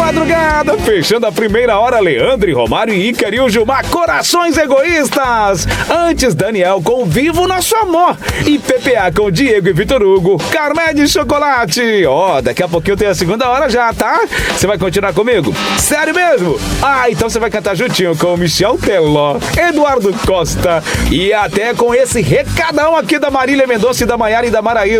madrugada, fechando a primeira hora, Leandro e Romário e Ícaro e o Gilmar, Corações Egoístas. Antes, Daniel com Vivo Nosso Amor e PPA com Diego e Vitor Hugo, Carmé de Chocolate. Daqui a pouquinho tem a segunda hora já, tá? Você vai continuar comigo? Sério mesmo? Então você vai cantar juntinho com o Michel Teló, Eduardo Costa e até com esse recadão aqui da Marília Mendonça e da Maiara e da Maraísa.